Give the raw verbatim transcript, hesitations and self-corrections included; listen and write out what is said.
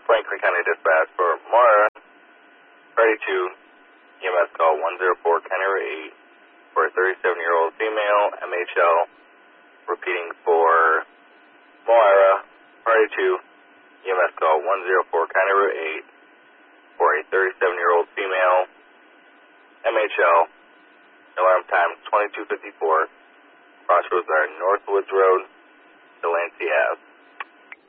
Franklin County Dispatch for Mara, ready to E M S call one zero four County Route eight for a thirty-seven-year-old female, M H L, repeating for Moira, ready to E M S call one zero four County Route eight for a thirty-seven-year-old female, M H L, alarm time twenty-two fifty-four, crossroads are Northwoods Road, Delancey Ave.